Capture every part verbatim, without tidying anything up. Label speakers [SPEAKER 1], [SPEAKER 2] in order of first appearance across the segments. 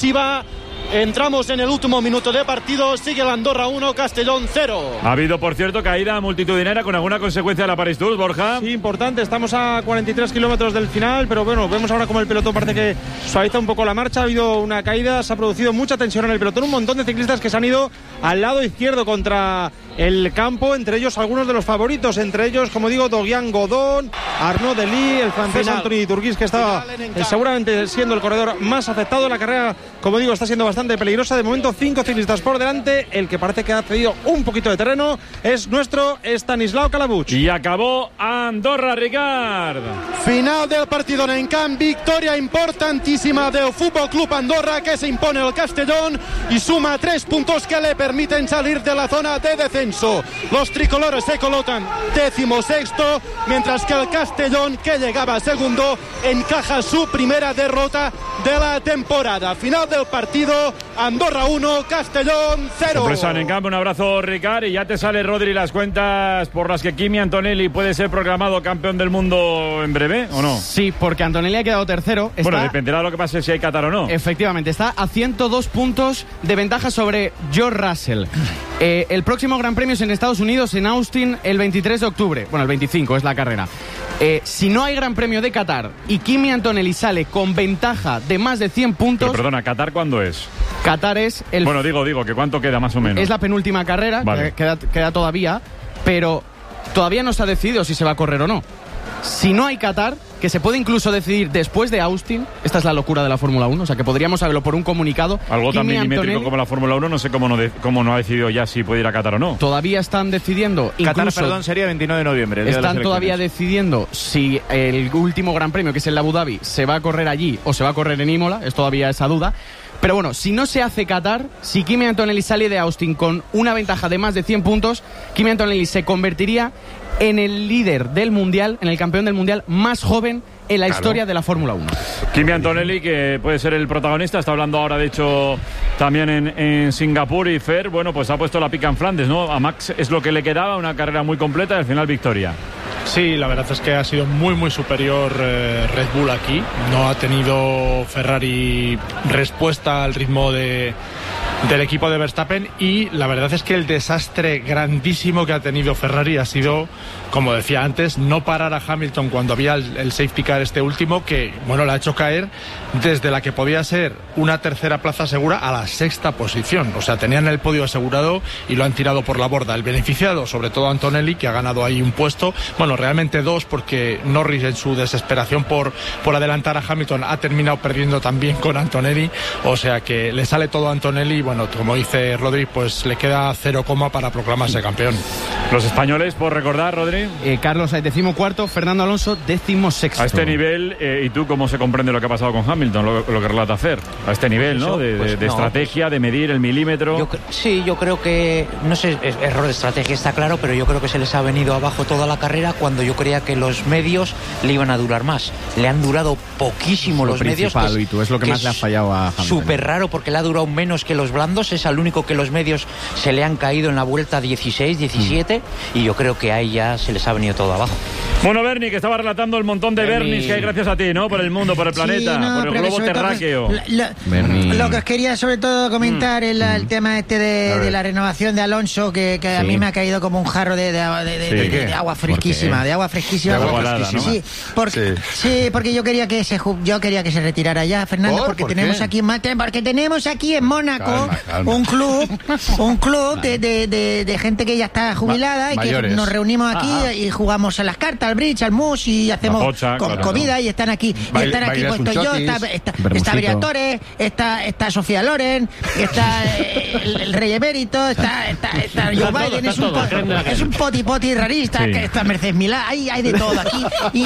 [SPEAKER 1] Va. Entramos en el último minuto de partido. Sigue el Andorra uno, Castellón cero.
[SPEAKER 2] Ha habido, por cierto, caída multitudinaria con alguna consecuencia de la París-Tours, Borja.
[SPEAKER 3] Sí, importante. Estamos a cuarenta y tres kilómetros del final, pero bueno, vemos ahora como el pelotón parece que suaviza un poco la marcha. Ha habido una caída, se ha producido mucha tensión en el pelotón. Un montón de ciclistas que se han ido al lado izquierdo contra el campo, entre ellos algunos de los favoritos, entre ellos, como digo, Doguian Godón, Arnaud Delis, el francés Final. Anthony Turquís, que estaba eh, seguramente siendo el corredor más afectado. La carrera, como digo, está siendo bastante peligrosa. De momento, cinco ciclistas por delante. El que parece que ha cedido un poquito de terreno es nuestro Stanislao Calabuch.
[SPEAKER 2] Y acabó Andorra, Ricard.
[SPEAKER 1] Final del partido en Camp. Victoria importantísima del Fútbol Club Andorra, que se impone al Castellón y suma tres puntos que le permiten salir de la zona de descenso. Los tricolores se colocan décimo sexto, mientras que el Castellón, que llegaba segundo, encaja su primera derrota de la temporada. Final del partido, Andorra uno, Castellón cero.
[SPEAKER 2] Sorpresa en campo, un abrazo, Ricard. Y ya te sale, Rodri, las cuentas por las que Kimi Antonelli puede ser proclamado campeón del mundo en breve, ¿o no?
[SPEAKER 4] Sí, porque Antonelli ha quedado tercero. Está...
[SPEAKER 2] Bueno, dependerá de lo que pase si hay Qatar o no.
[SPEAKER 4] Efectivamente, está a ciento dos puntos de ventaja sobre George Russell. Eh, el próximo Gran Premio es en Estados Unidos, en Austin, el veintitrés de octubre. Bueno, el veinticinco es la carrera. Eh, si no hay Gran Premio de Qatar y Kimi Antonelli sale con ventaja de más de cien puntos...
[SPEAKER 2] Pero perdona, ¿Qatar cuándo es?
[SPEAKER 4] Qatar es el...
[SPEAKER 2] Bueno, digo, digo, que cuánto queda más o menos.
[SPEAKER 4] Es la penúltima carrera, vale. queda, queda todavía, pero todavía no se ha decidido si se va a correr o no. Si no hay Qatar, que se puede incluso decidir después de Austin, esta es la locura de la Fórmula uno, o sea que podríamos saberlo por un comunicado.
[SPEAKER 2] Algo
[SPEAKER 4] Kimi
[SPEAKER 2] tan milimétrico
[SPEAKER 4] Antonelli,
[SPEAKER 2] como la Fórmula uno, no sé cómo no, de, cómo no ha decidido ya si puede ir a Qatar o no.
[SPEAKER 4] Todavía están decidiendo.
[SPEAKER 5] Qatar,
[SPEAKER 4] incluso,
[SPEAKER 5] perdón, sería veintinueve de noviembre.
[SPEAKER 4] Están todavía decidiendo si el último Gran Premio, que es el de Abu Dhabi, se va a correr allí o se va a correr en Imola, es todavía esa duda. Pero bueno, si no se hace Qatar, si Kimi Antonelli sale de Austin con una ventaja de más de cien puntos, Kimi Antonelli se convertiría en el líder del Mundial, en el campeón del Mundial más joven en la claro. historia de la Fórmula uno.
[SPEAKER 2] Kimi Antonelli, que puede ser el protagonista, está hablando ahora, de hecho, también en, en Singapur. Y Fer, bueno, pues ha puesto la pica en Flandes, ¿no? A Max es lo que le quedaba, una carrera muy completa y al final victoria.
[SPEAKER 6] Sí, la verdad es que ha sido muy muy superior eh, Red Bull aquí. No ha tenido Ferrari respuesta al ritmo de, del equipo de Verstappen, y la verdad es que el desastre grandísimo que ha tenido Ferrari ha sido, como decía antes, no parar a Hamilton cuando había el, el safety car este último, que bueno, le ha hecho caer desde la que podía ser una tercera plaza segura a la sexta posición. O sea, tenían el podio asegurado y lo han tirado por la borda. El beneficiado, sobre todo Antonelli, que ha ganado ahí un puesto, bueno, realmente dos, porque Norris, en su desesperación por, por adelantar a Hamilton, ha terminado perdiendo también con Antonelli. O sea que le sale todo a Antonelli y bueno, como dice Rodri, pues le queda cero coma para proclamarse campeón.
[SPEAKER 2] Los españoles, por recordar, Rodri.
[SPEAKER 4] Eh, Carlos, decimocuarto, Fernando Alonso, decimosexto.
[SPEAKER 2] A este nivel, eh, ¿y tú cómo se comprende lo que ha pasado con Hamilton, lo, lo que relata Fer? A este nivel, ¿no? De, pues, de, de no, estrategia, de medir el milímetro.
[SPEAKER 7] Yo, sí, yo creo que, no sé, es, error de estrategia está claro, pero yo creo que se les ha venido abajo toda la carrera cuando yo creía que los medios le iban a durar más. Le han durado poquísimo los medios.
[SPEAKER 4] Que, y tú, es lo que, que más le ha fallado a Hamilton.
[SPEAKER 7] Súper raro, porque le ha durado menos que los blandos. Es al único que los medios se le han caído en la vuelta dieciséis, diecisiete, mm. y yo creo que ahí ya se les ha venido todo abajo.
[SPEAKER 2] Bueno, Bernie, que estaba relatando el montón de
[SPEAKER 7] Bernie.
[SPEAKER 2] Bernis que hay gracias a ti, ¿no? Por el mundo, por el planeta, sí, no, por el globo terráqueo.
[SPEAKER 8] Lo, lo, lo que os quería sobre todo comentar mm. es la, el tema este de, de la renovación de Alonso, que, que sí. a mí me ha caído como un jarro de, de, de, de, sí, de, de, de agua fresquísima, de agua fresquísima.
[SPEAKER 2] De agua helada, ¿no?
[SPEAKER 8] Sí, porque, sí. sí, porque yo quería que se yo quería que se retirara ya, Fernando, ¿Por? porque ¿Por tenemos qué? aquí porque tenemos aquí en Mónaco calma, calma. un club, un club de, de, de, de gente que ya está jubilada Ma, y que mayores. nos reunimos aquí ah, y jugamos a las cartas, al bridge, al mus, y hacemos pocha, com, claro, comida, no. y están aquí, Bail, y están aquí puesto yo, está, está, está Briatore, está, está Sofía Loren, está el, el Rey Emérito, está, está, está Joe Biden, es un, es un poti poti rarista, sí. que está Mercedes Milá, hay, hay de todo aquí. Y,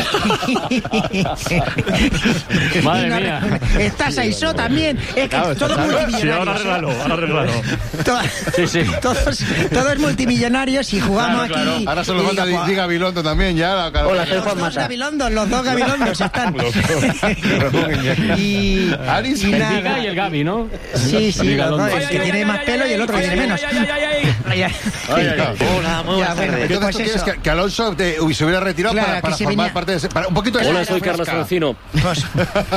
[SPEAKER 2] Madre
[SPEAKER 8] y no,
[SPEAKER 2] mía.
[SPEAKER 8] Está Saisó también, es que claro, todo multimillonario.
[SPEAKER 2] Sí, ahora arreglalo, ahora arreglalo.
[SPEAKER 8] Todo, sí, sí. Todos, todos multimillonarios y jugamos
[SPEAKER 9] claro, claro.
[SPEAKER 8] aquí.
[SPEAKER 9] Ahora solo falta Di Gabilondo también, ya.
[SPEAKER 5] cada
[SPEAKER 8] Hola, soy Juan Mata. Los dos Gabilondos, los dos Gabilondos están. y,
[SPEAKER 9] Aris,
[SPEAKER 8] y
[SPEAKER 9] el
[SPEAKER 8] nada.
[SPEAKER 9] Viga y el Gabi, ¿no?
[SPEAKER 8] Sí, sí, los dos. El que tiene más pelo y el otro que tiene menos.
[SPEAKER 7] Hola, muy buenas tardes.
[SPEAKER 9] Entonces
[SPEAKER 8] Pues
[SPEAKER 9] tú quieres
[SPEAKER 8] eso.
[SPEAKER 9] que, que Alonso te, uy, se hubiera retirado
[SPEAKER 8] Claro,
[SPEAKER 9] para,
[SPEAKER 8] que
[SPEAKER 9] para
[SPEAKER 8] se
[SPEAKER 9] formar
[SPEAKER 8] venía-
[SPEAKER 9] parte de ese, para un poquito de
[SPEAKER 10] Hola,
[SPEAKER 9] sangre
[SPEAKER 10] soy Carlos
[SPEAKER 9] fresca.
[SPEAKER 10] Francino.
[SPEAKER 8] Pues,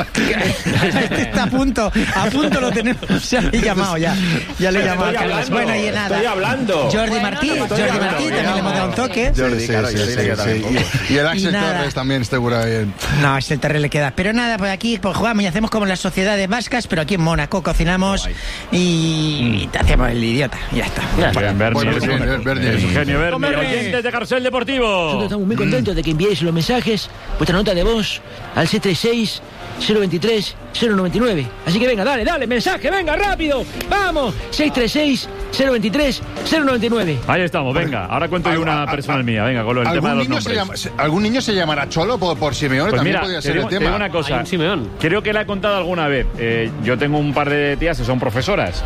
[SPEAKER 8] este está a punto, a punto lo tenemos. Ya le he llamado ya. Ya le he llamado a Carlos. Bueno, y nada.
[SPEAKER 10] Estoy hablando.
[SPEAKER 8] Jordi Martí, Jordi Martí, también le hemos dado un toque.
[SPEAKER 9] Sí, sí, sí, sí, sí, sí. Y el Axel
[SPEAKER 8] Y nada.
[SPEAKER 9] Torres también seguro bien.
[SPEAKER 8] No, ese Torres le queda. Pero nada, pues aquí pues jugamos y hacemos como en las sociedades vascas, pero aquí en Mónaco cocinamos y te hacemos el idiota. Y ya está.
[SPEAKER 2] Bien, Bernie,
[SPEAKER 9] Bueno,
[SPEAKER 2] es
[SPEAKER 9] bien,
[SPEAKER 2] un-
[SPEAKER 9] Bernie.
[SPEAKER 2] es un genio, Bernie.
[SPEAKER 10] Bernie.
[SPEAKER 2] Oyentes de Carrusel Deportivo.
[SPEAKER 11] Nosotros estamos muy contentos de que enviéis los mensajes, vuestra nota de voz, al seis tres seis, cero veintitrés, cero noventa y nueve. Así que venga, dale, dale, mensaje, venga, rápido. Vamos, seis tres seis, cero veintitrés, cero noventa y nueve.
[SPEAKER 2] Ahí estamos, venga. Ahora cuento yo una personal mía. Venga, con lo del tema de
[SPEAKER 9] ¿Algún
[SPEAKER 2] los
[SPEAKER 9] niño, se
[SPEAKER 2] nombres.
[SPEAKER 9] llama, se- ¿Algún niño se llamará Cholo por, por Simeone?
[SPEAKER 2] Pues
[SPEAKER 9] También
[SPEAKER 2] mira,
[SPEAKER 9] podría
[SPEAKER 2] te
[SPEAKER 9] ser
[SPEAKER 2] digo,
[SPEAKER 9] el
[SPEAKER 2] te
[SPEAKER 9] tema.
[SPEAKER 2] digo una cosa.
[SPEAKER 10] Hay un Simeón.
[SPEAKER 2] Creo que la he contado alguna vez. Eh, yo tengo un par de tías que son profesoras.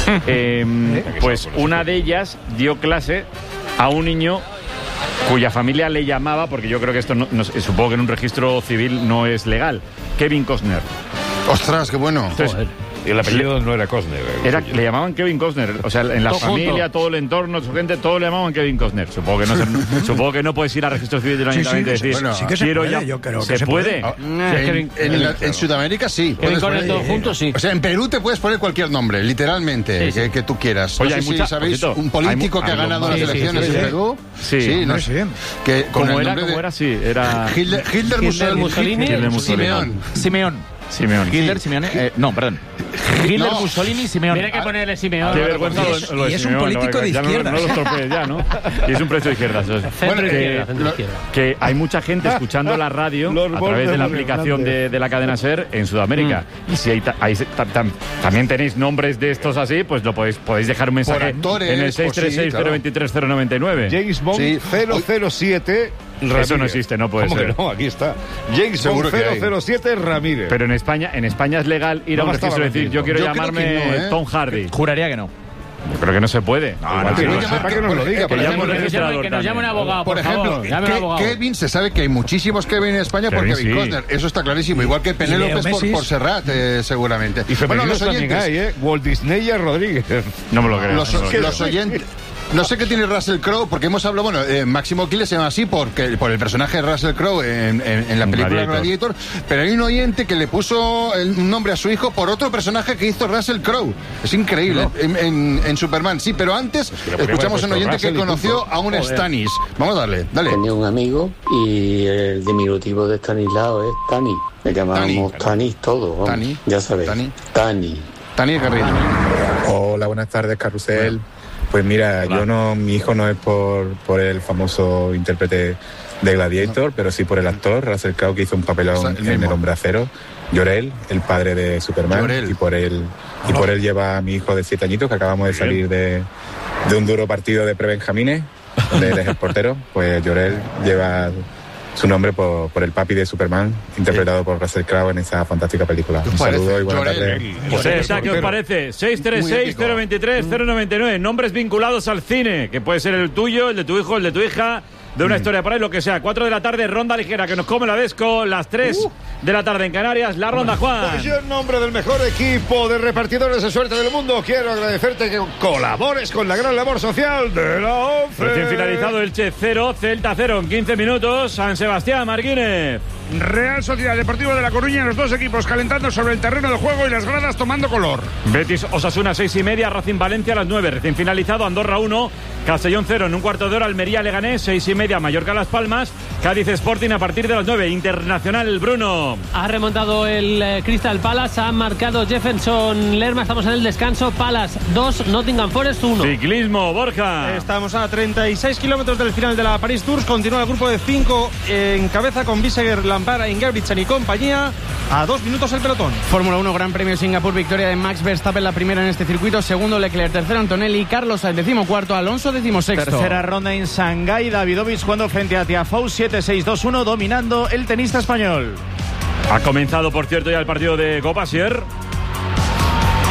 [SPEAKER 2] Eh, pues una de ellas dio clase a un niño cuya familia le llamaba, porque yo creo que esto no, no- supongo que en un registro civil no es legal, Kevin Costner.
[SPEAKER 9] Ostras, qué bueno.
[SPEAKER 2] Entonces,
[SPEAKER 12] Y el apellido no era Costner.
[SPEAKER 2] Era, le llamaban Kevin Costner, o sea, en la
[SPEAKER 10] Todo
[SPEAKER 2] familia,
[SPEAKER 10] junto.
[SPEAKER 2] todo el entorno, su gente, todo le llamaban Kevin Costner. Supongo que no, se- supongo que no puedes ir al registro civil del
[SPEAKER 8] Sí, sí,
[SPEAKER 2] ayuntamiento y
[SPEAKER 8] que se-
[SPEAKER 2] decir,
[SPEAKER 9] bueno,
[SPEAKER 8] sí que se
[SPEAKER 2] quiero
[SPEAKER 8] puede,
[SPEAKER 2] ya-
[SPEAKER 8] yo creo que
[SPEAKER 2] ¿Se,
[SPEAKER 8] se
[SPEAKER 2] puede?
[SPEAKER 8] puede.
[SPEAKER 9] Ah, en, en la- en Sudamérica sí.
[SPEAKER 10] Kevin
[SPEAKER 9] puedes
[SPEAKER 10] Costner
[SPEAKER 9] poner-
[SPEAKER 10] todos juntos, sí.
[SPEAKER 9] O sea, en Perú te puedes poner cualquier nombre, literalmente,
[SPEAKER 10] Sí, sí.
[SPEAKER 9] Que, que tú quieras.
[SPEAKER 2] Oye,
[SPEAKER 9] no
[SPEAKER 2] hay
[SPEAKER 9] sé si
[SPEAKER 2] mucha-
[SPEAKER 9] sabéis,
[SPEAKER 2] ojito,
[SPEAKER 9] un político
[SPEAKER 2] hay mu-
[SPEAKER 9] que ha
[SPEAKER 2] hay
[SPEAKER 9] ganado
[SPEAKER 2] mu-
[SPEAKER 9] las
[SPEAKER 2] sí, sí,
[SPEAKER 9] elecciones
[SPEAKER 2] sí,
[SPEAKER 9] en
[SPEAKER 2] sí.
[SPEAKER 9] Perú.
[SPEAKER 2] Sí.
[SPEAKER 9] no
[SPEAKER 8] Hombre,
[SPEAKER 9] sé.
[SPEAKER 8] sí.
[SPEAKER 9] Que con
[SPEAKER 2] ¿Cómo
[SPEAKER 9] el
[SPEAKER 2] era?
[SPEAKER 9] nombre
[SPEAKER 2] ¿Cómo
[SPEAKER 9] de-
[SPEAKER 2] era? Sí, era...
[SPEAKER 9] Hitler, Hitler Mussolini.
[SPEAKER 10] Mussolini.
[SPEAKER 2] Hitler Mussolini.
[SPEAKER 9] Simeón.
[SPEAKER 4] Simeón.
[SPEAKER 2] Simeón.
[SPEAKER 4] Hitler, Simeone. eh, no, perdón. Hitler,
[SPEAKER 9] No.
[SPEAKER 4] Mussolini, Simeone.
[SPEAKER 10] Mira que ponerle Simeón.
[SPEAKER 2] Qué vergüenza
[SPEAKER 8] Y
[SPEAKER 2] lo,
[SPEAKER 8] es-
[SPEAKER 2] lo de
[SPEAKER 8] y es un
[SPEAKER 2] Simeón,
[SPEAKER 8] político
[SPEAKER 2] no,
[SPEAKER 8] de
[SPEAKER 2] ya no-
[SPEAKER 8] izquierdas.
[SPEAKER 2] No, lo estropees ya, ¿no? Y es un precio de izquierdas. eso es.
[SPEAKER 10] Centro
[SPEAKER 9] Bueno,
[SPEAKER 10] izquierda,
[SPEAKER 2] que-
[SPEAKER 10] centro
[SPEAKER 9] lo-
[SPEAKER 10] izquierda.
[SPEAKER 2] Que hay mucha gente escuchando la radio
[SPEAKER 12] Los
[SPEAKER 2] a través
[SPEAKER 12] bordes
[SPEAKER 2] de la
[SPEAKER 12] muy
[SPEAKER 2] aplicación de,
[SPEAKER 12] grandes.
[SPEAKER 2] de la cadena SER en Sudamérica. Y si hay, ta- hay ta- tam- también tenéis nombres de estos así, pues lo podéis, podéis dejar un mensaje
[SPEAKER 9] actores,
[SPEAKER 2] en el
[SPEAKER 9] pues sí,
[SPEAKER 2] seis tres seis, cero
[SPEAKER 9] claro.
[SPEAKER 2] veintitrés, cero noventa y nueve.
[SPEAKER 12] James Bond
[SPEAKER 9] Sí.
[SPEAKER 12] cero cero siete Ramírez.
[SPEAKER 2] Eso no existe, no puede
[SPEAKER 12] ¿Cómo
[SPEAKER 2] ser.
[SPEAKER 12] que no? Aquí está. James
[SPEAKER 9] Seguro
[SPEAKER 12] Bond
[SPEAKER 9] que hay.
[SPEAKER 12] cero cero siete Ramírez.
[SPEAKER 2] Pero en España, en España es legal ir a
[SPEAKER 12] No
[SPEAKER 2] un
[SPEAKER 12] bastaba
[SPEAKER 2] registro y decir,
[SPEAKER 12] mentir,
[SPEAKER 2] yo
[SPEAKER 12] ¿no?
[SPEAKER 2] quiero
[SPEAKER 9] Yo creo
[SPEAKER 2] llamarme
[SPEAKER 9] que no, ¿eh?
[SPEAKER 2] Tom Hardy.
[SPEAKER 4] Juraría que no.
[SPEAKER 2] Yo creo que no se puede. Igual
[SPEAKER 12] no,
[SPEAKER 2] sí
[SPEAKER 12] que
[SPEAKER 2] lo
[SPEAKER 12] lo
[SPEAKER 2] sé.
[SPEAKER 12] sepa que nos lo diga,
[SPEAKER 9] Que
[SPEAKER 12] pero
[SPEAKER 2] llame
[SPEAKER 12] llame
[SPEAKER 2] un
[SPEAKER 12] un
[SPEAKER 10] Que
[SPEAKER 2] registrador
[SPEAKER 10] que nos llame un
[SPEAKER 2] también.
[SPEAKER 10] abogado,
[SPEAKER 9] Por
[SPEAKER 10] por,
[SPEAKER 9] ejemplo,
[SPEAKER 10] favor. Llame un
[SPEAKER 9] Ke-
[SPEAKER 10] abogado.
[SPEAKER 9] Kevin, se sabe que hay muchísimos Kevin en España por
[SPEAKER 2] Kevin,
[SPEAKER 9] Kevin
[SPEAKER 2] sí.
[SPEAKER 9] Costner. Eso está clarísimo. Igual que Penélope
[SPEAKER 8] Leo
[SPEAKER 9] por,
[SPEAKER 8] Messi.
[SPEAKER 9] por Serrat, eh, seguramente.
[SPEAKER 12] Y femeninos
[SPEAKER 9] los
[SPEAKER 12] también
[SPEAKER 9] oyentes.
[SPEAKER 12] hay, ¿eh? Walt Disney y Rodríguez.
[SPEAKER 2] No me lo creo.
[SPEAKER 9] Los,
[SPEAKER 2] no me lo creo.
[SPEAKER 9] los oyentes. No sé qué tiene Russell Crowe, porque hemos hablado, bueno, eh, Máximo Aquiles se llama así porque, por el personaje de Russell Crowe en, en- en la película
[SPEAKER 2] Gladiator.
[SPEAKER 9] Gladiator, pero hay un oyente que le puso el- un nombre a su hijo por otro personaje que hizo Russell Crowe. Es increíble, en, en- en Superman, sí, pero antes
[SPEAKER 12] le podríamos
[SPEAKER 9] escuchamos a un
[SPEAKER 12] haber
[SPEAKER 9] oyente
[SPEAKER 12] puesto
[SPEAKER 9] que
[SPEAKER 12] Russell y
[SPEAKER 9] conoció
[SPEAKER 12] punto.
[SPEAKER 9] a un
[SPEAKER 12] Joder.
[SPEAKER 9] Stannis. Vamos a darle, dale.
[SPEAKER 13] Tenía un amigo y el diminutivo de Stanislao es Tani. Le llamábamos
[SPEAKER 9] Tani.
[SPEAKER 13] Tani todo, vamos.
[SPEAKER 9] Tani.
[SPEAKER 13] Ya sabéis.
[SPEAKER 9] Tani.
[SPEAKER 13] Tani.
[SPEAKER 9] Tani Garrido.
[SPEAKER 14] Hola, buenas tardes, Carrusel. Pues mira, yo no, mi hijo no es por, por el famoso intérprete de Gladiator, pero sí por el actor Russell Crowe, que hizo un papelón
[SPEAKER 9] O sea, el
[SPEAKER 14] en
[SPEAKER 9] mismo.
[SPEAKER 14] El Hombre Acero. Jor-El, el padre de Superman,
[SPEAKER 9] Jor-El.
[SPEAKER 14] y por él y por él lleva a mi hijo de siete añitos, que acabamos de salir de, de un duro partido de prebenjamines, donde él es el portero. Pues Jor-El lleva su nombre por, por el papi de Superman, interpretado por Russell Crowe en esa fantástica película. Un
[SPEAKER 9] parece?
[SPEAKER 14] saludo y buenas
[SPEAKER 9] Jor-El.
[SPEAKER 14] tardes.
[SPEAKER 2] Pues esta, ¿qué os parece? seis tres seis, cero veintitrés, cero noventa y nueve. Nombres vinculados al cine, que puede ser el tuyo, el de tu hijo, el de tu hija, de una historia por ahí, lo que sea. cuatro de la tarde, ronda ligera, que nos come la Desco. Las tres de la tarde en Canarias, la ronda Juan.
[SPEAKER 12] Pues yo, en nombre del mejor equipo de repartidores de suerte del mundo, quiero agradecerte que colabores con la gran labor social de la ONCE.
[SPEAKER 2] Recién finalizado Elche cero, Celta cero en quince minutos. San Sebastián, Marquínez.
[SPEAKER 15] Real Sociedad Deportiva de La Coruña, los dos equipos calentando sobre el terreno de juego y las gradas tomando color.
[SPEAKER 2] Betis Osasuna seis y media, Racing Valencia a las nueve. Recién finalizado Andorra uno, Castellón cero en un cuarto de hora, Almería Leganés seis y media, Mallorca Las Palmas, Cádiz Sporting a partir de las nueve. Internacional Bruno.
[SPEAKER 10] Ha remontado el eh, Crystal Palace, ha marcado Jefferson Lerma, estamos en el descanso. Palace dos, Nottingham Forest uno.
[SPEAKER 2] Ciclismo, Borja.
[SPEAKER 3] Estamos a treinta y seis kilómetros del final de la Paris Tours. Continúa el grupo de cinco en cabeza con Biseguer, Lampara, Ingebrigtsen y compañía. A dos minutos el pelotón.
[SPEAKER 4] Fórmula uno, Gran Premio Singapur, victoria de Max Verstappen, la primera en este circuito. Segundo, Leclerc. Tercero, Antonelli. Carlos Sainz, decimocuarto. Alonso, decimosexto.
[SPEAKER 16] Tercera ronda en Shanghái. Davidovich jugando frente a Tiafoe. siete seis dos uno, dominando el tenista español.
[SPEAKER 2] Ha comenzado, por cierto, ya el partido de Copa Sier.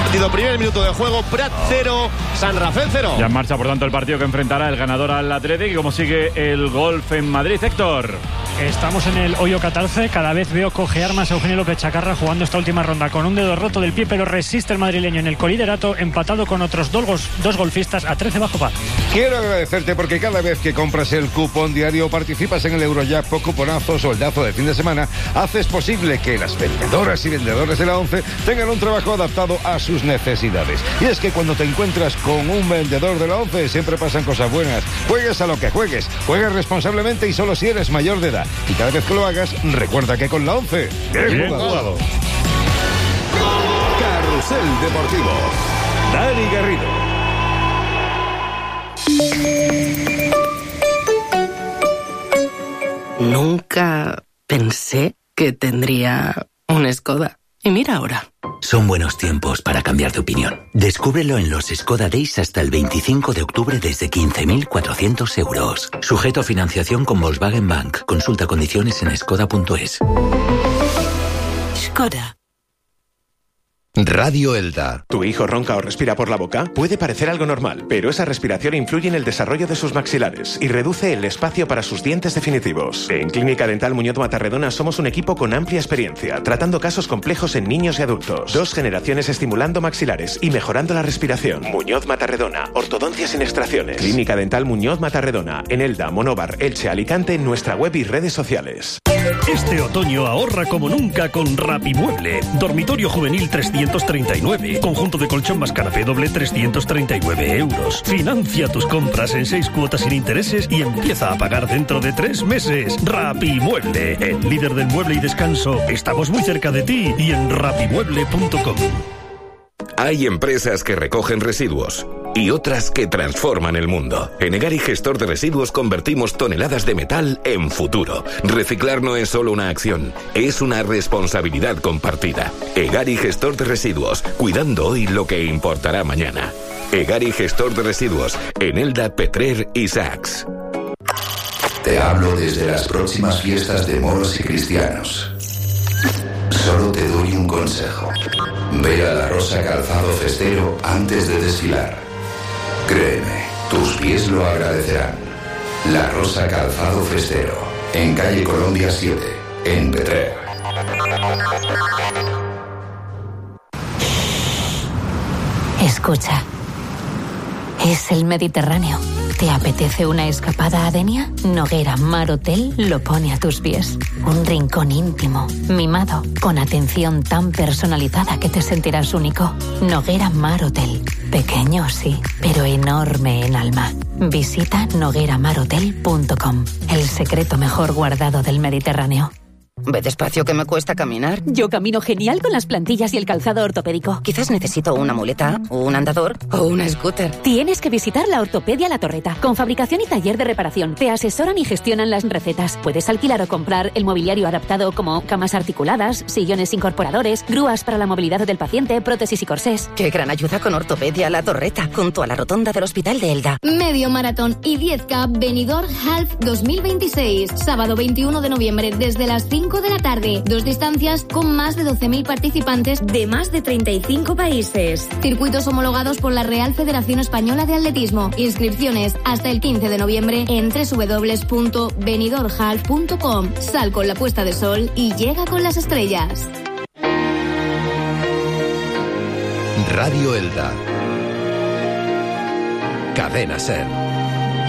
[SPEAKER 5] Partido, primer minuto de juego, Prat cero, San Rafael cero.
[SPEAKER 2] Ya en marcha, por tanto, el partido que enfrentará el ganador al Athletic. Y cómo sigue el golf en Madrid, Héctor.
[SPEAKER 17] Estamos en el hoyo catorce. Cada vez veo cojear más a Eugenio López Chacarra jugando esta última ronda con un dedo roto del pie, pero resiste el madrileño en el coliderato, empatado con otros dos, gol, dos golfistas a trece bajo par.
[SPEAKER 12] Quiero agradecerte porque cada vez que compras el cupón diario, participas en el Eurojackpot, cuponazo, soldazo de fin de semana, haces posible que las vendedoras y vendedores de la ONCE tengan un trabajo adaptado a sus necesidades. Y es que cuando te encuentras con un vendedor de la ONCE siempre pasan cosas buenas. Juegues a lo que juegues, juegues responsablemente y solo si eres mayor de edad. Y cada vez que lo hagas, recuerda que con la ONCE, bien, bien jugado.
[SPEAKER 18] Carrusel Deportivo. Dani
[SPEAKER 19] Garrido. Nunca pensé que tendría un Skoda. Y mira ahora.
[SPEAKER 20] Son buenos tiempos para cambiar de opinión. Descúbrelo en los Skoda Days hasta el veinticinco de octubre desde quince mil cuatrocientos euros. Sujeto a financiación con Volkswagen Bank. Consulta condiciones en skoda punto es.
[SPEAKER 19] Skoda.
[SPEAKER 18] Radio Elda. ¿Tu hijo ronca o respira por la boca? Puede parecer algo normal, pero esa respiración influye en el desarrollo de sus maxilares y reduce el espacio para sus dientes definitivos. En Clínica Dental Muñoz Matarredona somos un equipo con amplia experiencia, tratando casos complejos en niños y adultos. Dos generaciones estimulando maxilares y mejorando la respiración. Muñoz Matarredona, ortodoncia sin extracciones. Clínica Dental Muñoz Matarredona, en Elda, Monóvar, Elche, Alicante, en nuestra web y redes sociales.
[SPEAKER 21] Este otoño ahorra como nunca con Rapimueble. Dormitorio juvenil trescientos treinta y nueve. Conjunto de colchón más canapé doble trescientos treinta y nueve euros. Financia tus compras en seis cuotas sin intereses y empieza a pagar dentro de tres meses. Rapimueble, el líder del mueble y descanso. Estamos muy cerca de ti y en rapimueble punto com.
[SPEAKER 18] Hay empresas que recogen residuos y otras que transforman el mundo. En Egari Gestor de Residuos convertimos toneladas de metal en futuro. Reciclar no es solo una acción, es una responsabilidad compartida. Egari Gestor de Residuos, cuidando hoy lo que importará mañana. Egari Gestor de Residuos, en Elda, Petrer y Sachs.
[SPEAKER 22] Te hablo desde las próximas fiestas de moros y cristianos. Solo te doy un consejo. Ve a La Rosa Calzado Festero antes de desfilar. Créeme, tus pies lo agradecerán. La Rosa Calzado Festero, en calle Colombia siete, en Petrer.
[SPEAKER 23] Escucha, es el Mediterráneo. ¿Te apetece una escapada a Denia? Noguera Mar Hotel lo pone a tus pies. Un rincón íntimo, mimado, con atención tan personalizada que te sentirás único. Noguera Mar Hotel. Pequeño, sí, pero enorme en alma. Visita noguera mar hotel punto com. El secreto mejor guardado del Mediterráneo.
[SPEAKER 19] Ve despacio, que me cuesta caminar.
[SPEAKER 23] Yo camino genial con las plantillas y el calzado ortopédico.
[SPEAKER 19] Quizás necesito una muleta, o un andador, o una scooter.
[SPEAKER 23] Tienes que visitar la Ortopedia La Torreta, con fabricación y taller de reparación. Te asesoran y gestionan las recetas. Puedes alquilar o comprar el mobiliario adaptado como camas articuladas, sillones incorporadores, grúas para la movilidad del paciente, prótesis y corsés.
[SPEAKER 19] Qué gran ayuda con Ortopedia La Torreta, junto a la rotonda del Hospital de Elda.
[SPEAKER 24] Medio maratón y diez K Benidorm Half dos mil veintiséis. Sábado veintiuno de noviembre desde las cinco de la tarde. Dos distancias con más de doce mil participantes de más de treinta y cinco países. Circuitos homologados por la Real Federación Española de Atletismo. Inscripciones hasta el quince de noviembre en doble u doble u doble u punto benidorm half punto com. Sal con la puesta de sol y llega con las estrellas.
[SPEAKER 18] Radio Elda. Cadena Ser.